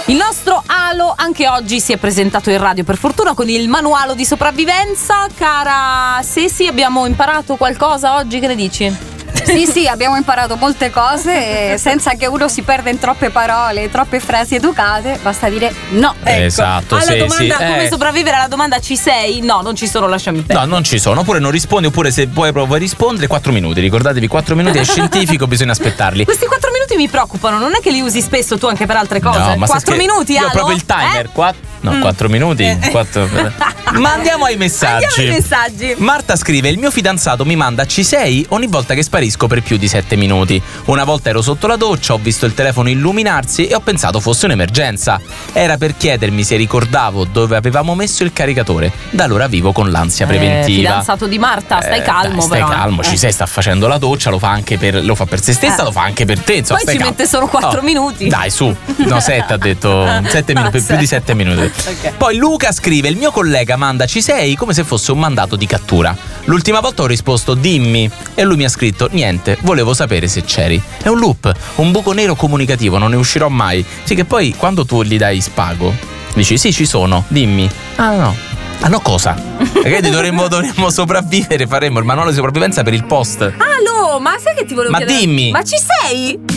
Il nostro Alo anche oggi si è presentato in radio, per fortuna, con il manuale di sopravvivenza. Cara Sesi, abbiamo imparato qualcosa oggi, che ne dici? Sì, abbiamo imparato molte cose senza che uno si perda in troppe parole, troppe frasi educate, basta dire no. Ecco. Esatto, alla sì, domanda sì. come sopravvivere, alla domanda ci sei? No, non ci sono, lasciami perdere. No, non ci sono, oppure non rispondi, oppure se vuoi rispondere 4 minuti. Ricordatevi, 4 minuti è scientifico, bisogna aspettarli. Questi 4 minuti mi preoccupano, non è che li usi spesso tu anche per altre cose? No, ma 4 minuti, io ho Alo? proprio il timer. 4 minuti. 4. Ma andiamo ai messaggi. Andiamo ai messaggi. Marta scrive: il mio fidanzato mi manda ci sei ogni volta che sparisco per più di 7 minuti. Una volta ero sotto la doccia, ho visto il telefono illuminarsi e ho pensato fosse un'emergenza. Era per chiedermi se ricordavo dove avevamo messo il caricatore. Da allora vivo con l'ansia preventiva. Fidanzato di Marta, stai calmo. Dai, però. stai calmo, ci sei, sta facendo la doccia, lo fa per se stessa, lo fa anche per te, insomma. Poi ci mette solo 4 minuti. Dai, su. No, 7 ha detto. 7 minuti, più di 7 minuti. Okay. Poi Luca scrive: il mio collega manda ci sei come se fosse un mandato di cattura. L'ultima volta ho risposto dimmi e lui mi ha scritto niente, volevo sapere se c'eri. È un loop, un buco nero comunicativo, non ne uscirò mai. Sì, che poi quando tu gli dai spago dici sì, ci sono, dimmi. Ah no, cosa? Ragazzi, dovremmo sopravvivere, faremo il manuale di sopravvivenza per il post. Alo, ma sai che ti volevo Ma chiedere? dimmi. Ma ci sei?